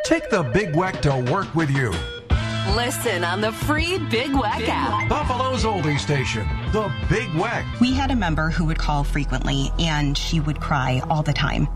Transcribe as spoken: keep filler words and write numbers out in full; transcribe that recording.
Take the Big Weck to work with you. Listen on the free Big Weck app. Buffalo's oldie station, the Big Weck. We had a member who would call frequently, and she would cry all the time.